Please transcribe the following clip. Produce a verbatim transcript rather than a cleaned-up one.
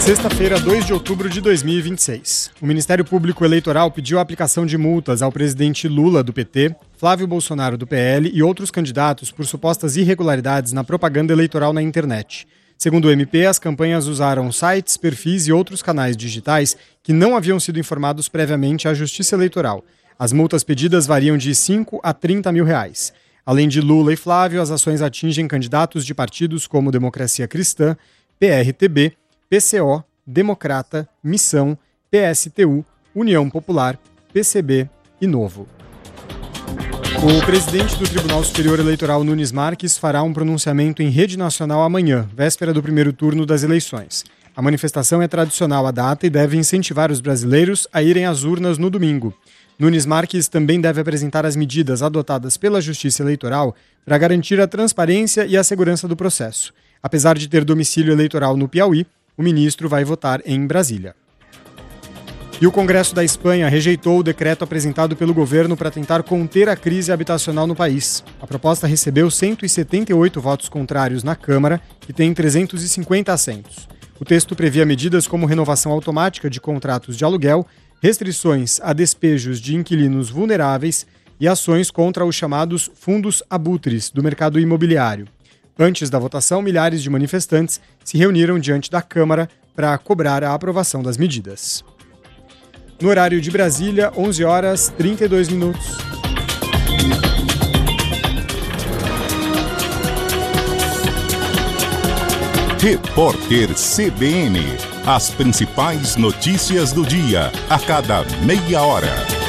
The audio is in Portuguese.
Sexta-feira, dois de outubro de dois mil e vinte e seis. O Ministério Público Eleitoral pediu a aplicação de multas ao presidente Lula, do P T, Flávio Bolsonaro, do P L e outros candidatos por supostas irregularidades na propaganda eleitoral na internet. Segundo o M P, as campanhas usaram sites, perfis e outros canais digitais que não haviam sido informados previamente à Justiça Eleitoral. As multas pedidas variam de cinco a trinta mil reais. Além de Lula e Flávio, as ações atingem candidatos de partidos como Democracia Cristã, P R T B, P C O, Democrata, Missão, P S T U, União Popular, P C B e Novo. O presidente do Tribunal Superior Eleitoral, Nunes Marques, fará um pronunciamento em rede nacional amanhã, véspera do primeiro turno das eleições. A manifestação é tradicional à data e deve incentivar os brasileiros a irem às urnas no domingo. Nunes Marques também deve apresentar as medidas adotadas pela Justiça Eleitoral para garantir a transparência e a segurança do processo. Apesar de ter domicílio eleitoral no Piauí, o ministro vai votar em Brasília. E o Congresso da Espanha rejeitou o decreto apresentado pelo governo para tentar conter a crise habitacional no país. A proposta recebeu cento e setenta e oito votos contrários na Câmara, que tem trezentos e cinquenta assentos. O texto previa medidas como renovação automática de contratos de aluguel, restrições a despejos de inquilinos vulneráveis e ações contra os chamados fundos abutres do mercado imobiliário. Antes da votação, milhares de manifestantes se reuniram diante da Câmara para cobrar a aprovação das medidas. No horário de Brasília, onze horas e trinta e dois minutos. Repórter C B N. As principais notícias do dia, a cada meia hora.